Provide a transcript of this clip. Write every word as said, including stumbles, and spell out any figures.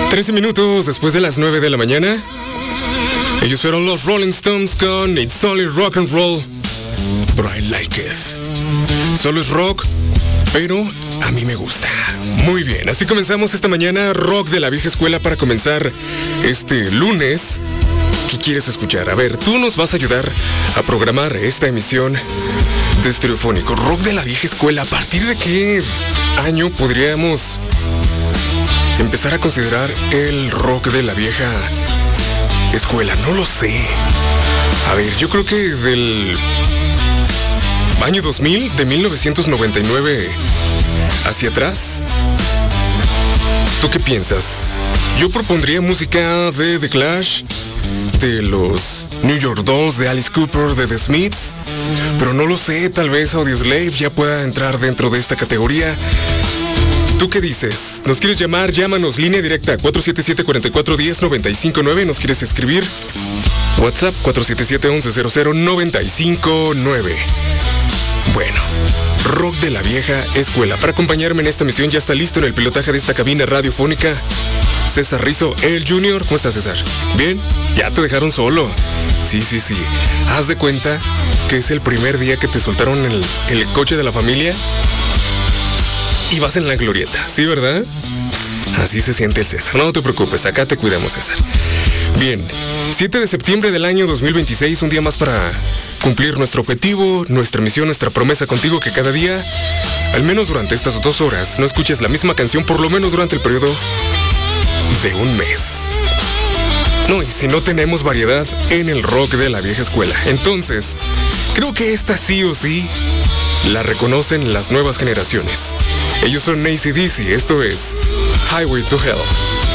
trece minutos después de las nueve de la mañana. Ellos fueron los Rolling Stones con It's Only Rock and Roll, but I like it. Solo es rock, pero a mí me gusta. Muy bien, así comenzamos esta mañana, rock de la vieja escuela, para comenzar este lunes. ¿Qué quieres escuchar? A ver, tú nos vas a ayudar a programar esta emisión de Estereofónico. Rock de la vieja escuela. ¿A partir de qué año podríamos empezar a considerar el rock de la vieja escuela? No lo sé. A ver, yo creo que del año dos mil, de mil novecientos noventa y nueve hacia atrás. ¿Tú qué piensas? Yo propondría música de The Clash, de los New York Dolls, de Alice Cooper, de The Smiths, pero no lo sé, tal vez Audioslave ya pueda entrar dentro de esta categoría. ¿Tú qué dices? ¿Nos quieres llamar? Llámanos, línea directa cuatro siete siete, cuatro cuatro uno cero, nueve cinco nueve. ¿Nos quieres escribir? WhatsApp cuatro siete siete, uno cero cero, nueve cinco nueve. Bueno, rock de la vieja escuela. Para acompañarme en esta misión ya está listo en el pilotaje de esta cabina radiofónica César Rizzo, el Junior. ¿Cómo estás, César? ¿Bien? Ya te dejaron solo. Sí, sí, sí. Haz de cuenta que es el primer día que te soltaron el, el coche de la familia y vas en la glorieta, ¿sí, verdad? Así se siente el César. No te preocupes, acá te cuidamos, César. Bien, siete de septiembre del año dos mil veintiséis, un día más para cumplir nuestro objetivo, nuestra misión, nuestra promesa contigo, que cada día, al menos durante estas dos horas, no escuches la misma canción, por lo menos durante el periodo de un mes. No, y si no tenemos variedad en el rock de la vieja escuela. Entonces, creo que esta sí o sí la reconocen las nuevas generaciones. Ellos son A C/D C, esto es Highway to Hell.